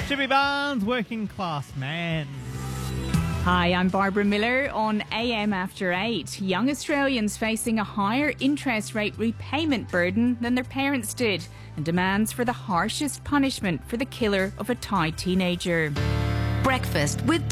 Jimmy Barnes, Working Class Man. Hi, I'm Barbara Miller on AM After 8. Young Australians facing a higher interest rate repayment burden than their parents did, and demands for the harshest punishment for the killer of a Thai teenager. Breakfast with